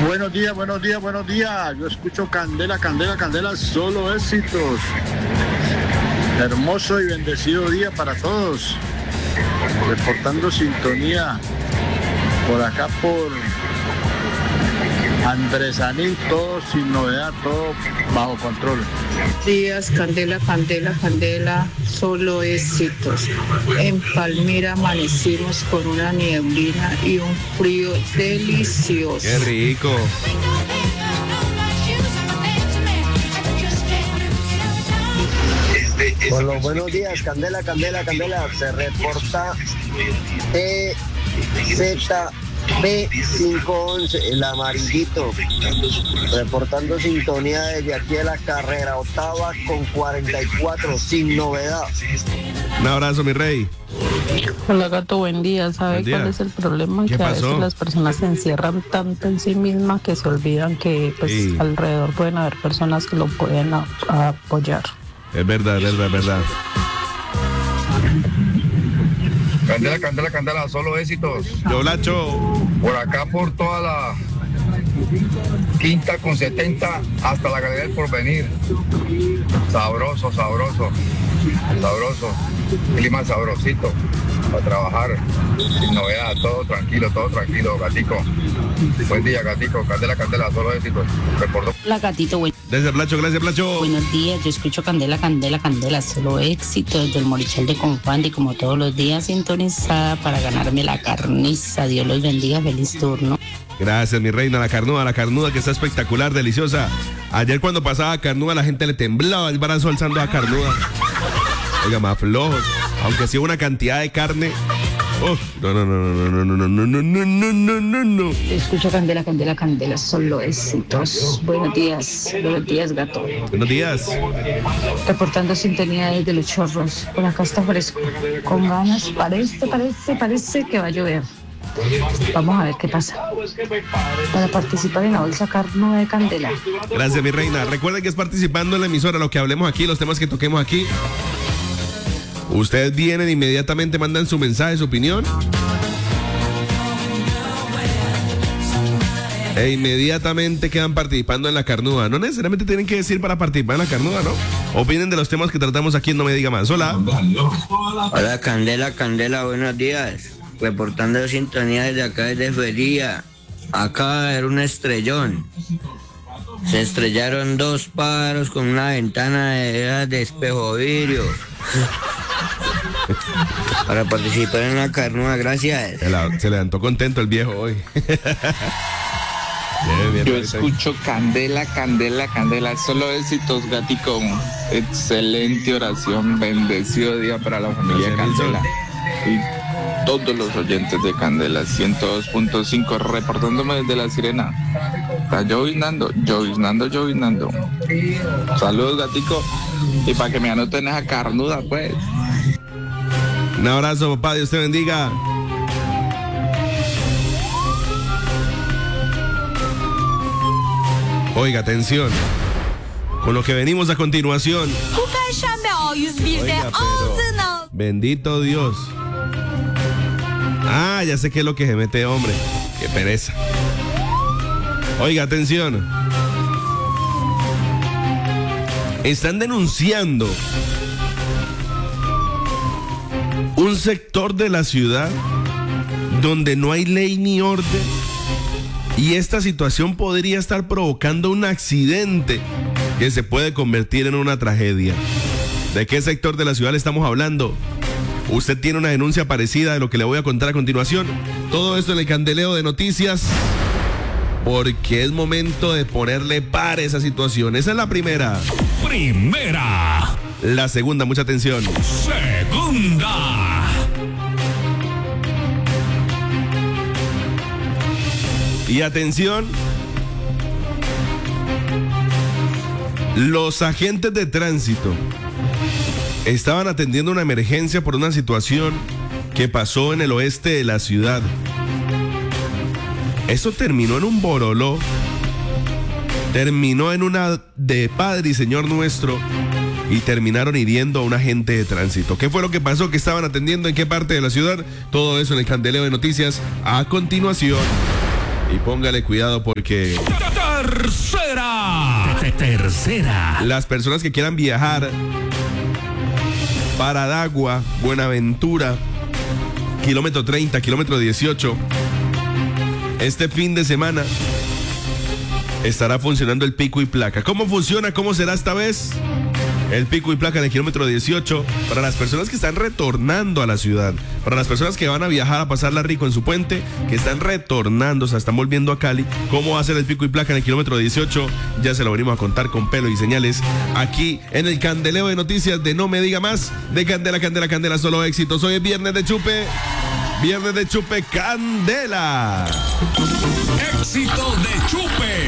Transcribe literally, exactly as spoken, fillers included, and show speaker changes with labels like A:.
A: Buenos días, buenos días, buenos días. Yo escucho Candela, Candela, Candela, solo éxitos. Hermoso y bendecido día para todos. Reportando sintonía por acá por Andresanín, todo sin novedad, todo bajo control.
B: Días, Candela, Candela, Candela, solo éxitos. En Palmira amanecimos con una nieblina y un frío delicioso.
C: ¡Qué rico!
D: Con los buenos días, Candela, Candela, Candela, se reporta E Z B quinientos once, el amarillito, reportando sintonía desde aquí de la carrera octava con cuarenta y cuatro, sin novedad.
C: Un abrazo, mi rey.
E: Hola, Gato, buen día. ¿Sabe
C: Buen día.
E: cuál es el problema?
C: ¿Qué
E: Que a
C: pasó?
E: veces las personas se encierran tanto en sí mismas que se olvidan que pues
C: Sí.
E: alrededor pueden haber personas que lo pueden a- a apoyar.
C: Es verdad, es verdad, es verdad.
F: Candela, Candela, Candela, solo éxitos.
C: Yo, Lacho.
F: Por acá, por toda la quinta con setenta hasta la Galería del Porvenir. Sabroso, sabroso, sabroso. Clima sabrosito para trabajar. Sin novedad, todo tranquilo, todo tranquilo, Gatico. Buen día, Gatico. Candela, Candela, solo éxitos. Reportó.
G: Hola, Gatito, buen-
C: Gracias, Placho, gracias, Placho.
G: buenos días. Yo escucho Candela, Candela, Candela, solo éxito desde el Morichal de Confandi, como todos los días, sintonizada para ganarme la carniza. Dios los bendiga, feliz turno.
C: Gracias, mi reina, la carnuda, la carnuda que está espectacular, deliciosa. Ayer cuando pasaba carnuda la gente le temblaba el brazo alzando a carnuda. Oiga, más flojos. Aunque sea una cantidad de carne. Uf, no, no, no, no, no, no, no, no, no, no, no, no, no, no.
B: Escucho Candela, Candela, Candela, solo éxitos. Buenos días, buenos días, Gato.
C: Buenos días.
B: Reportando sintonía desde Los Chorros. Por acá está fresco. Con ganas, parece, parece, parece que va a llover. Vamos a ver qué pasa. Para participar en la bolsa carne de Candela.
C: Gracias, mi reina. Recuerden que es participando en la emisora, lo que hablemos aquí, los temas que toquemos aquí. Ustedes vienen inmediatamente, mandan su mensaje, su opinión. E inmediatamente quedan participando en la carnuda. No necesariamente tienen que decir para participar en la carnuda, ¿no? Opinen de los temas que tratamos aquí en No Me Diga Más. Hola.
D: Hola, Candela, Candela, buenos días. Reportando sintonía desde acá, desde Feria. Acaba de haber un estrellón. Se estrellaron dos pájaros con una ventana de, de espejo vidrio. Para participar en la carnuda, gracias.
C: Se, la- se levantó contento el viejo hoy. Bien, bien,
H: Yo
C: bien.
H: escucho Candela, Candela, Candela, solo éxitos, Gatico. Excelente oración, bendecido día para la familia
C: Gracias,
H: Candela y todos los oyentes de Candela. ciento dos punto cinco, reportándome desde La Sirena. Está llovinando, llovinando, llovinando. Saludos, Gatico, y para que me anoten esa carnuda, pues.
C: Un abrazo, papá. Dios te bendiga. Oiga, atención. Con lo que venimos a continuación. Oiga, pero, bendito Dios. Ah, ya sé qué es lo que se mete, hombre. Qué pereza. Oiga, atención. Están denunciando un sector de la ciudad donde no hay ley ni orden, y esta situación podría estar provocando un accidente que se puede convertir en una tragedia. ¿De qué sector de la ciudad le estamos hablando? Usted tiene una denuncia parecida de lo que le voy a contar a continuación. Todo esto en el candeleo de noticias, porque es momento de ponerle par a esa situación. Esa es la primera.
I: Primera.
C: La segunda, mucha atención.
I: Segunda.
C: Y atención, los agentes de tránsito estaban atendiendo una emergencia por una situación que pasó en el oeste de la ciudad. Eso terminó en un boroló, terminó en una de Padre y Señor Nuestro, y terminaron hiriendo a un agente de tránsito. ¿Qué fue lo que pasó? ¿Qué estaban atendiendo? ¿En qué parte de la ciudad? Todo eso en el candeleo de noticias a continuación. Y póngale cuidado porque...
I: Tercera. Tercera.
C: Las personas que quieran viajar para Dagua, Buenaventura, kilómetro treinta, kilómetro dieciocho, este fin de semana estará funcionando el pico y placa. ¿Cómo funciona? ¿Cómo será esta vez? El pico y placa en el kilómetro dieciocho para las personas que están retornando a la ciudad, para las personas que van a viajar a pasarla rico en su puente, que están retornando, o sea, están volviendo a Cali. ¿Cómo va a ser el pico y placa en el kilómetro dieciocho? Ya se lo venimos a contar con pelo y señales aquí en el Candeleo de Noticias de No Me Diga Más, de Candela, Candela, Candela, solo éxitos. Hoy es viernes de chupe, viernes de chupe Candela.
I: Éxito de chupe.